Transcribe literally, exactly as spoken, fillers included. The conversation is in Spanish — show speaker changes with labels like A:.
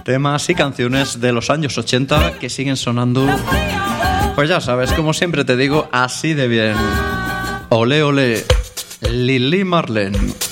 A: temas y canciones de los años ochenta que siguen sonando, pues ya sabes, como siempre te digo, así de bien. Ole, ole, Lili Marlene.